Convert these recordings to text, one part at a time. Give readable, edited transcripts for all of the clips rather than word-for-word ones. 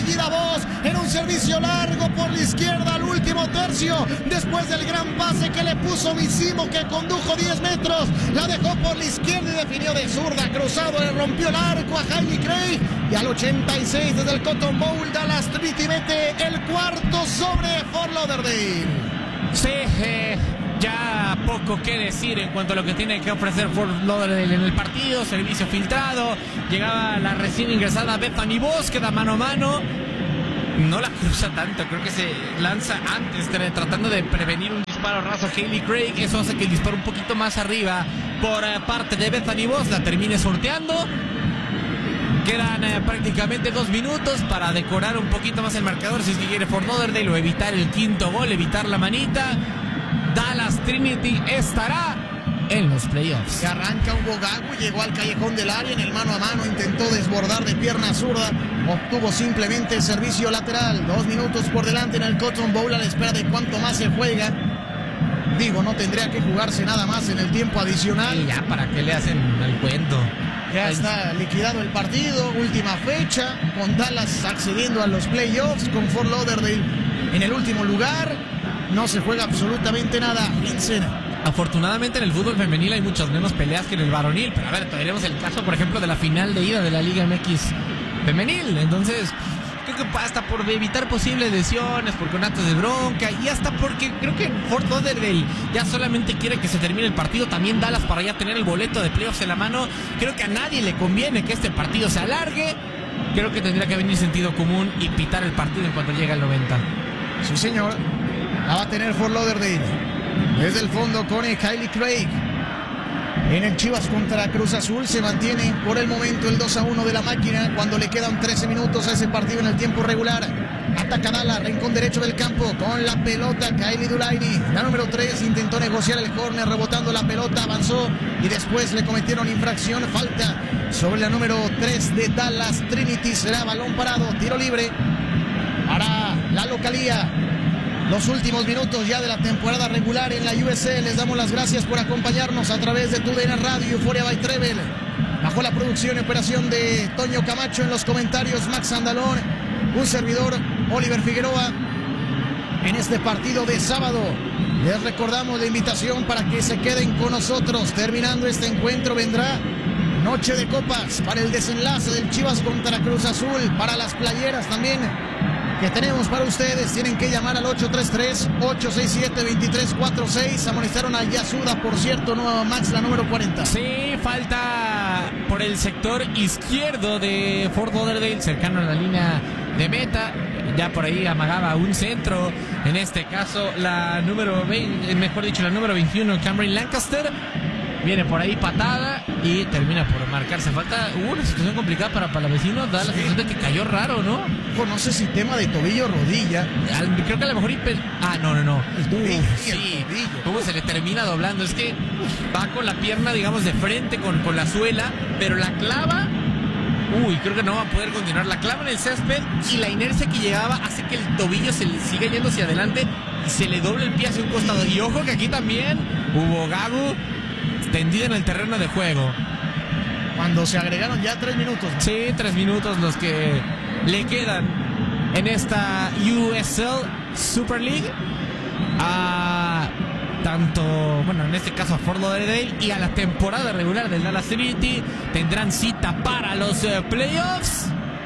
Davos en un servicio largo por la izquierda al último tercio, después del gran pase que le puso Visimo, que condujo 10 metros, la dejó por la izquierda y definió de zurda, cruzado, le rompió el arco a Hailey Craig, y al 86 desde el Cotton Bowl, Dallas Trinity mete el cuarto sobre Fort Lauderdale. Sí, ya poco que decir en cuanto a lo que tiene que ofrecer Fort Lauderdale en el partido. Servicio filtrado, llegaba la recién ingresada Bethany Vos, queda mano a mano, no la cruza tanto, creo que se lanza antes tratando de prevenir un disparo raso a Hailey Craig. Eso hace que el disparo un poquito más arriba por parte de Bethany Vos la termine sorteando. Quedan prácticamente 2 minutos para decorar un poquito más el marcador si es que quiere Fort Lauderdale o evitar el quinto gol, evitar la manita. Dallas Trinity estará en los playoffs. Se arranca Hugo Gagu, llegó al callejón del área en el mano a mano, intentó desbordar de pierna zurda, obtuvo simplemente el servicio lateral. 2 minutos por delante en el Cotton Bowl a la espera de cuánto más se juega. Digo, no tendría que jugarse nada más en el tiempo adicional. Y ya, ¿para qué le hacen el cuento? Ya está liquidado el partido, última fecha, con Dallas accediendo a los playoffs, con Fort Lauderdale en el último lugar. No se juega absolutamente nada en cena. Afortunadamente en el fútbol femenil hay muchas menos peleas que en el varonil, pero a ver, tenemos el caso, por ejemplo, de la final de ida de la Liga MX femenil. Entonces, creo que hasta por evitar posibles lesiones, por conatos de bronca, y hasta porque creo que Fort Lauderdale ya solamente quiere que se termine el partido, también Dallas para ya tener el boleto de playoffs en la mano. Creo que a nadie le conviene que este partido se alargue. Creo que tendría que venir sentido común y pitar el partido en cuanto llegue al 90. Sí, señor. La va a tener Fort Lauderdale. Desde el fondo con Hailey Craig. En el Chivas contra Cruz Azul se mantiene por el momento el 2-1 de la máquina cuando le quedan 13 minutos a ese partido en el tiempo regular. Ataca Dallas, rincón derecho del campo con la pelota Kylie Dulaini. La número 3 intentó negociar el córner rebotando la pelota, avanzó y después le cometieron infracción, falta sobre la número 3 de Dallas Trinity. Será balón parado, tiro libre para la localía. Los últimos minutos ya de la temporada regular en la USL. Les damos las gracias por acompañarnos a través de TUDN Radio, Euphoria by Treble. Bajo la producción y operación de Toño Camacho, en los comentarios Max Andalón, un servidor Oliver Figueroa. En este partido de sábado les recordamos la invitación para que se queden con nosotros. Terminando este encuentro vendrá noche de copas para el desenlace del Chivas contra Cruz Azul, para las playeras también que tenemos para ustedes. Tienen que llamar al 833-867-2346. Amonestaron a Yasuda, por cierto, no Max, la número 40. Sí, falta por el sector izquierdo de Fort Lauderdale, cercano a la línea de meta. Ya por ahí amagaba un centro, en este caso la número 20, mejor dicho, la número 21, Cameron Lancaster. Viene por ahí patada y termina por marcarse. Falta, una situación complicada para Palavecino. Da la sensación de que cayó raro, ¿no? No sé si tema de tobillo rodilla. Creo que a lo mejor... no. El tobillo, sí. El tobillo. ¿Cómo se le termina doblando? Es que va con la pierna, digamos, de frente con la suela, pero la clava... creo que no va a poder continuar. La clava en el césped y la inercia que llegaba hace que el tobillo se le siga yendo hacia adelante y se le doble el pie hacia un costado. Y ojo que aquí también hubo Gagu tendida en el terreno de juego. Cuando se agregaron ya 3 minutos. Sí, 3 minutos los que le quedan en esta USL Super League. En este caso a Fort Lauderdale y a la temporada regular del Dallas Trinity. Tendrán cita para los playoffs.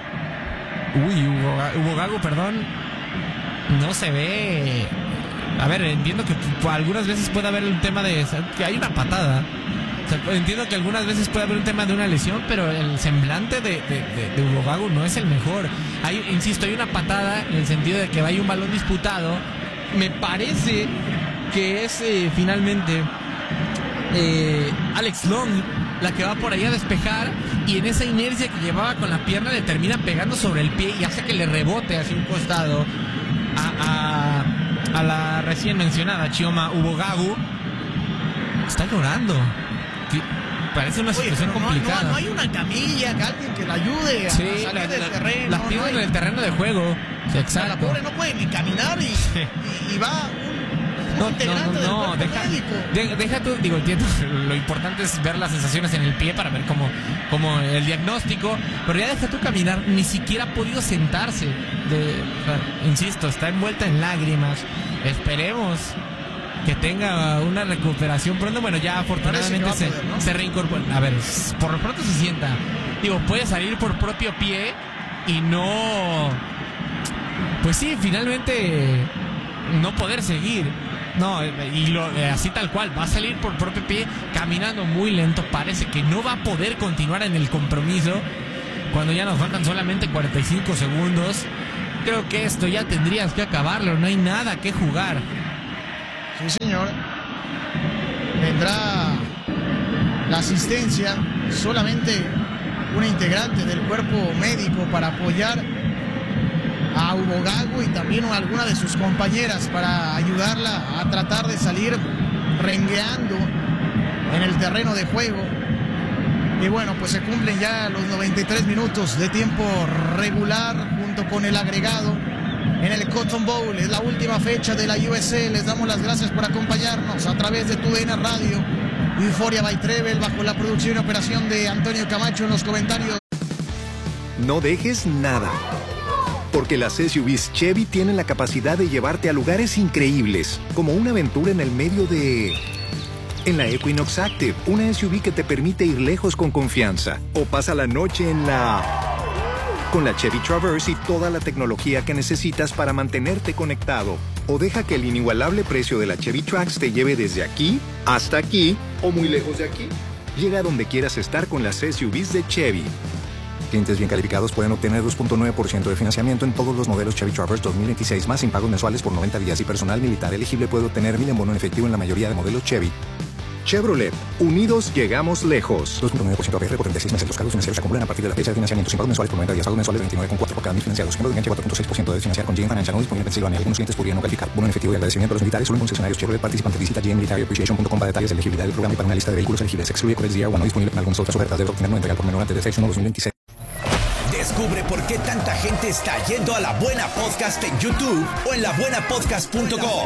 Hugo Gago, perdón. No se ve. A ver, entiendo que algunas veces puede haber un tema de... que hay una patada. O sea, entiendo que algunas veces puede haber un tema de una lesión, pero el semblante de Hugo Gago no es el mejor. Insisto, hay una patada en el sentido de que hay un balón disputado. Me parece que es finalmente Alex Long la que va por ahí a despejar, y en esa inercia que llevaba con la pierna le termina pegando sobre el pie y hace que le rebote hacia un costado a la recién mencionada Chioma Hugo Gago. Está llorando. Parece una situación complicada. No hay una camilla, alguien que la ayude a salir del terreno. La tiene en el terreno de juego. Sí, exacto. La pobre no puede ni caminar y va No, deja tú, digo, entiendo, lo importante es ver las sensaciones en el pie para ver cómo el diagnóstico, pero ya deja tú caminar, ni siquiera ha podido sentarse, insisto, está envuelta en lágrimas, esperemos que tenga una recuperación pronto. Bueno, ya afortunadamente se reincorpora, a ver, por lo pronto se sienta, digo, puede salir por propio pie y no, pues sí, finalmente no poder seguir. No, y así tal cual, va a salir por propio pie, caminando muy lento, parece que no va a poder continuar en el compromiso cuando ya nos faltan solamente 45 segundos. Creo que esto ya tendrías que acabarlo, no hay nada que jugar. Sí, señor. Vendrá la asistencia, solamente una integrante del cuerpo médico para apoyar a Hugo Gago y también a alguna de sus compañeras para ayudarla a tratar de salir rengueando en el terreno de juego. Y bueno, pues se cumplen ya los 93 minutos de tiempo regular junto con el agregado en el Cotton Bowl. Es la última fecha de la USL. Les damos las gracias por acompañarnos a través de TUDN Radio. Euphoria by Treble, bajo la producción y operación de Antonio Camacho. En los comentarios. No dejes nada, porque las SUVs Chevy tienen la capacidad de llevarte a lugares increíbles, como una aventura en el medio de... En la Equinox Active, una SUV que te permite ir lejos con confianza. O pasa la noche en la... Con la Chevy Traverse y toda la tecnología que necesitas para mantenerte conectado. O deja que el inigualable precio de la Chevy Trax te lleve desde aquí hasta aquí o muy lejos de aquí. Llega a donde quieras estar con las SUVs de Chevy. Clientes bien calificados pueden obtener 2.9% de financiamiento en todos los modelos Chevy Traverse 2026 más sin pagos mensuales por 90 días y personal militar elegible puede obtener 1,000 en bono en efectivo en la mayoría de modelos Chevy. Chevrolet, unidos llegamos lejos. 2.9% APR por 36 meses. Los cargos financieros se acumulan a partir de la fecha de financiamiento sin pagos mensuales por 90 días. Pagos mensuales 29,4 por cada 1000 financiados. Ejemplo de enganche 4.6% de financiar con GM Financial. No disponible en Pensilvania. Algunos clientes podrían no calificar. Bono en efectivo y agradecimiento a los militares solo en concesionarios Chevrolet participantes. Visita gmmilitaryappreciation.com para detalles de elegibilidad del programa y para una lista de vehículos elegibles. Excluye Corex DR1. No disponible en algunas otras ofertas. Debe obtener no entregar por menor antes de 6/1/2026. Descubre por qué tanta gente está yendo a La Buena Podcast en YouTube o en labuenapodcast.com.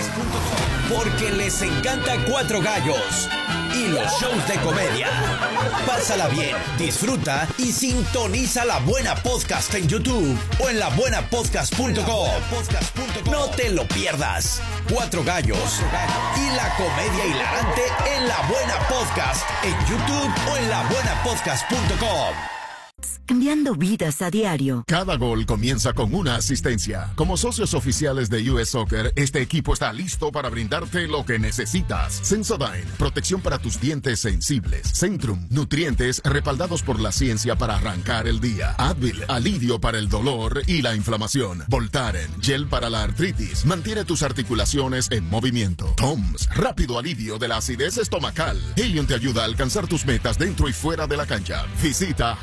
Porque les encanta Cuatro Gallos y los shows de comedia. Pásala bien, disfruta y sintoniza La Buena Podcast en YouTube o en labuenapodcast.com. No te lo pierdas. Cuatro Gallos y la comedia hilarante en La Buena Podcast en YouTube o en labuenapodcast.com. Cambiando vidas a diario. Cada gol comienza con una asistencia. Como socios oficiales de US Soccer, este equipo está listo para brindarte lo que necesitas. Sensodyne, protección para tus dientes sensibles. Centrum, nutrientes respaldados por la ciencia para arrancar el día. Advil, alivio para el dolor y la inflamación. Voltaren, gel para la artritis. Mantiene tus articulaciones en movimiento. Toms, rápido alivio de la acidez estomacal. Helium te ayuda a alcanzar tus metas dentro y fuera de la cancha. Visita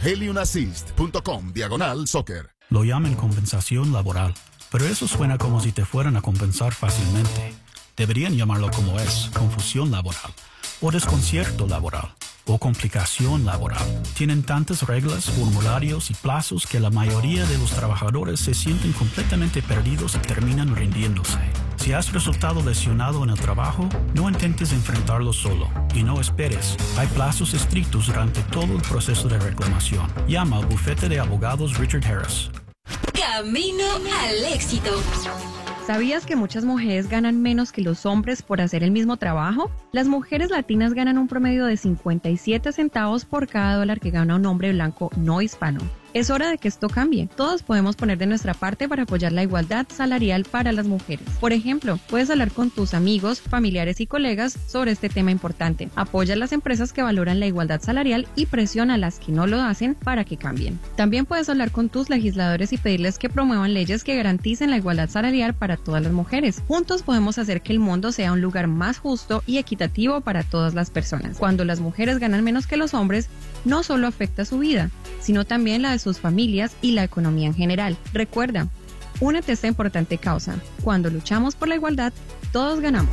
heliumassist.com/soccer. Lo llaman compensación laboral, pero eso suena como si te fueran a compensar fácilmente. Deberían llamarlo como es, confusión laboral, o desconcierto laboral, o complicación laboral. Tienen tantas reglas, formularios y plazos que la mayoría de los trabajadores se sienten completamente perdidos y terminan rindiéndose. Si has resultado lesionado en el trabajo, no intentes enfrentarlo solo y no esperes. Hay plazos estrictos durante todo el proceso de reclamación. Llama al bufete de abogados Richard Harris. Camino al éxito. ¿Sabías que muchas mujeres ganan menos que los hombres por hacer el mismo trabajo? Las mujeres latinas ganan un promedio de 57 centavos por cada dólar que gana un hombre blanco no hispano. Es hora de que esto cambie. Todos podemos poner de nuestra parte para apoyar la igualdad salarial para las mujeres. Por ejemplo, puedes hablar con tus amigos, familiares y colegas sobre este tema importante. Apoya a las empresas que valoran la igualdad salarial y presiona a las que no lo hacen para que cambien. También puedes hablar con tus legisladores y pedirles que promuevan leyes que garanticen la igualdad salarial para todas las mujeres. Juntos podemos hacer que el mundo sea un lugar más justo y equitativo para todas las personas. Cuando las mujeres ganan menos que los hombres, no solo afecta su vida, sino también la de sus familias y la economía en general. Recuerda, únete a esta importante causa. Cuando luchamos por la igualdad, todos ganamos.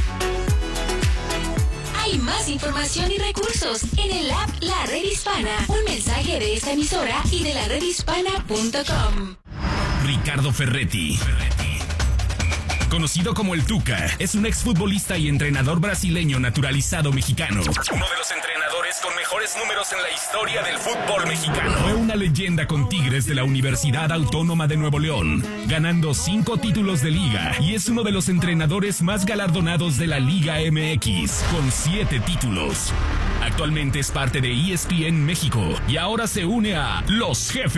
Hay más información y recursos en el app La Red Hispana. Un mensaje de esta emisora y de laredhispana.com. Ricardo Ferretti conocido como el Tuca, es un exfutbolista y entrenador brasileño naturalizado mexicano. Uno de los entrenadores con mejores números en la historia del fútbol mexicano. Fue una leyenda con Tigres de la Universidad Autónoma de Nuevo León, ganando 5 títulos de liga, y es uno de los entrenadores más galardonados de la Liga MX, con 7 títulos. Actualmente es parte de ESPN México y ahora se une a Los Jefes.